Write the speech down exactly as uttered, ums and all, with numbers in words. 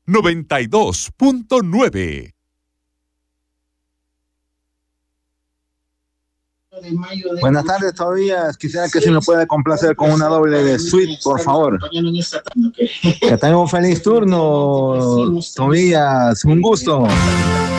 noventa y dos punto nueve. Buenas tardes, Tobías. Quisiera que si me puede complacer con una doble de Sweet, por favor. Que tenga un feliz turno, Tobías. Un gusto.